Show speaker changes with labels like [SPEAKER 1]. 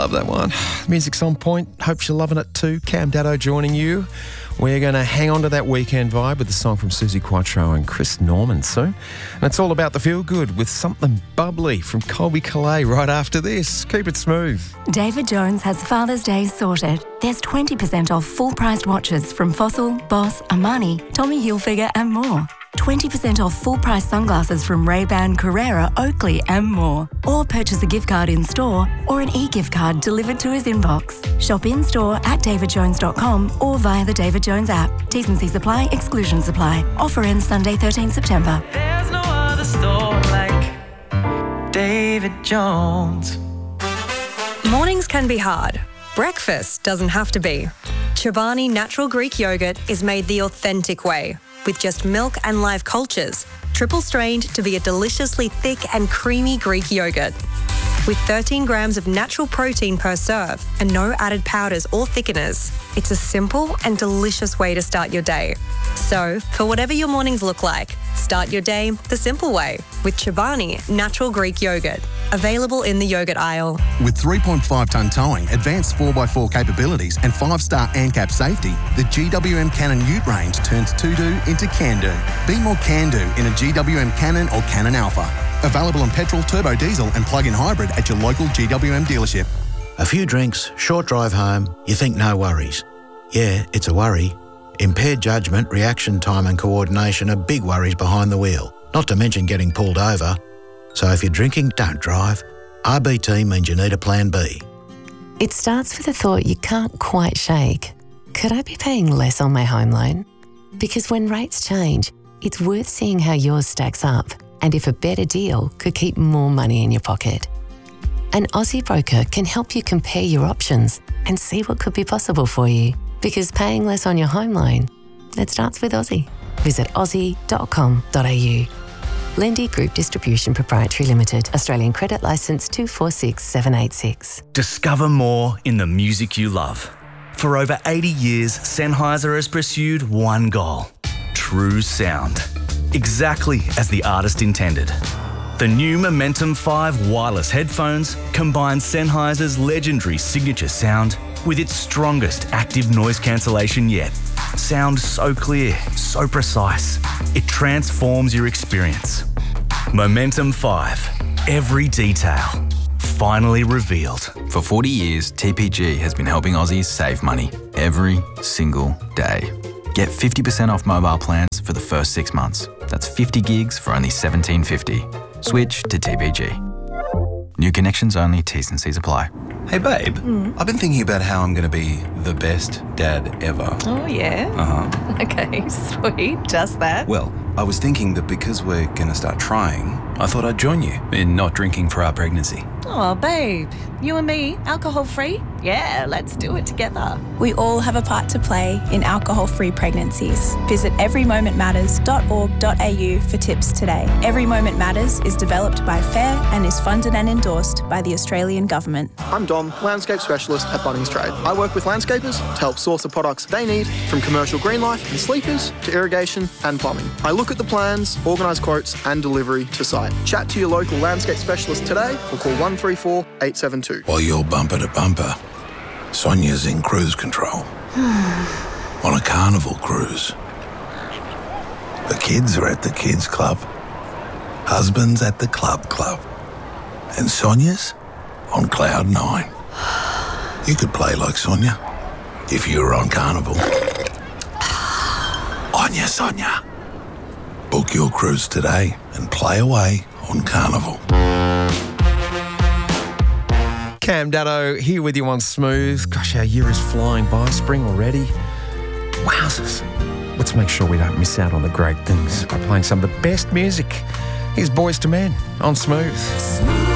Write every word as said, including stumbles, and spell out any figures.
[SPEAKER 1] Love that one. Music's on point. Hope you're loving it too. Cam Daddo joining you. We're going to hang on to that weekend vibe with the song from Susie Quattro and Chris Norman soon. And it's all about the feel-good with something bubbly from Colby Calais right after this. Keep it smooth.
[SPEAKER 2] David Jones has Father's Day sorted. There's twenty percent off full-priced watches from Fossil, Boss, Armani, Tommy Hilfiger and more. twenty percent off full-price sunglasses from Ray-Ban, Carrera, Oakley and more. Or purchase a gift card in-store or an e-gift card delivered to his inbox. Shop in-store at david jones dot com or via the David Jones app. T's and C's apply, exclusions apply. Offer ends Sunday, thirteenth September.
[SPEAKER 3] There's no other store like David Jones.
[SPEAKER 4] Mornings can be hard. Breakfast doesn't have to be. Chobani Natural Greek Yogurt is made the authentic way, with just milk and live cultures, triple strained to be a deliciously thick and creamy Greek yogurt. With thirteen grams of natural protein per serve and no added powders or thickeners, it's a simple and delicious way to start your day. So, for whatever your mornings look like, start your day the simple way with Chobani Natural Greek Yogurt. Available in the yogurt aisle.
[SPEAKER 5] With three point five tonne towing, advanced four by four capabilities and five star ANCAP safety, the G W M Cannon Ute range turns to-do into can-do. Be more can-do in a G W M Cannon or Cannon Alpha. Available in petrol, turbo diesel and plug-in hybrid at your local G W M dealership.
[SPEAKER 6] A few drinks, short drive home, you think no worries. Yeah, it's a worry. Impaired judgment, reaction time and coordination are big worries behind the wheel, not to mention getting pulled over. So if you're drinking, don't drive. R B T means you need a plan B.
[SPEAKER 7] It starts with a thought you can't quite shake. Could I be paying less on my home loan? Because when rates change, it's worth seeing how yours stacks up and if a better deal could keep more money in your pocket. An Aussie broker can help you compare your options and see what could be possible for you. Because paying less on your home loan, it starts with Aussie. Visit aussie dot com dot a u. Lendi Group Distribution Proprietary Limited, Australian Credit Licence two four six seven eight six.
[SPEAKER 8] Discover more in the music you love. For over eighty years, Sennheiser has pursued one goal: true sound. Exactly as the artist intended. The new Momentum five wireless headphones combine Sennheiser's legendary signature sound with its strongest active noise cancellation yet. Sound so clear, so precise, it transforms your experience. Momentum five, every detail, finally revealed.
[SPEAKER 9] For forty years, T P G has been helping Aussies save money every single day. Get fifty percent off mobile plans for the first six months. That's fifty gigs for only seventeen fifty. Switch to T P G. New connections only, T's and C's apply.
[SPEAKER 10] Hey babe,
[SPEAKER 11] Mm.
[SPEAKER 10] I've been thinking about how I'm going to be the best dad ever.
[SPEAKER 11] Oh, yeah?
[SPEAKER 10] Uh-huh.
[SPEAKER 11] Okay, sweet. Just that.
[SPEAKER 10] Well, I was thinking that because we're going to start trying, I thought I'd join you in not drinking for our pregnancy.
[SPEAKER 11] Oh, babe. You and me, alcohol-free? Yeah, let's do it together.
[SPEAKER 12] We all have a part to play in alcohol-free pregnancies. Visit every moment matters dot org dot a u for tips today. Every Moment Matters is developed by FAIR and is funded and endorsed by the Australian Government.
[SPEAKER 13] I'm Dom, landscape specialist at Bunnings Trade. I work with landscapers to help source the products they need, from commercial green life and sleepers to irrigation and plumbing. I look at the plans, organise quotes and delivery to site. Chat to your local landscape specialist today or call one three four, eight seven two.
[SPEAKER 14] While you're bumper to bumper, Sonia's in cruise control. On a carnival cruise. The kids are at the kids club. Husband's at the club club. And Sonia's on cloud nine. You could play like Sonia if you were on Carnival. Onya Sonia. Book your cruise today and play away on Carnival.
[SPEAKER 1] Cam Daddo here with you on Smooth. Gosh, our year is flying by. Spring already. Wowzers. Let's make sure we don't miss out on the great things by playing some of the best music. Here's Boys to Men on Smooth.